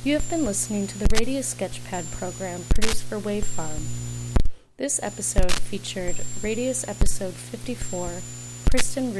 You have been listening to the Radius Sketchpad program produced for Wave Farm. This episode featured Radius Episode 54, Kristen